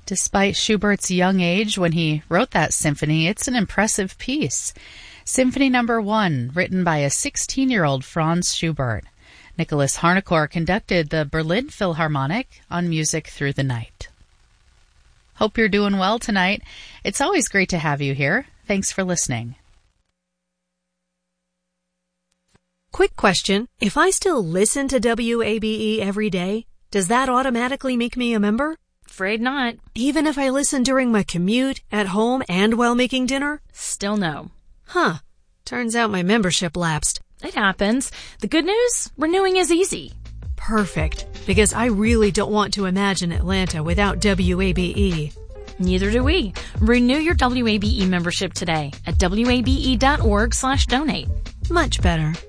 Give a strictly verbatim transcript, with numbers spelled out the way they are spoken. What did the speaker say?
Despite Schubert's young age when he wrote that symphony, it's an impressive piece. Symphony Number One, written by a sixteen-year-old Franz Schubert. Nicholas Harnoncourt conducted the Berlin Philharmonic on Music Through the Night. Hope you're doing well tonight. It's always great to have you here. Thanks for listening. Quick question. If I still listen to W A B E every day, does that automatically make me a member? Afraid not. Even if I listen during my commute, at home, and while making dinner? Still no. Huh. Turns out my membership lapsed. It happens. The good news? Renewing is easy. Perfect. Because I really don't want to imagine Atlanta without W A B E. Neither do we. Renew your W A B E membership today at W A B E dot org slash donate. Much better.